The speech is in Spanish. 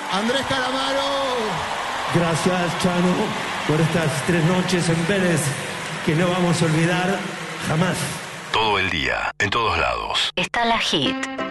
Andrés Calamaro. Gracias, Chano, por estas 3 noches en Vélez que no vamos a olvidar jamás. Todo el día, en todos lados. Está la Hit.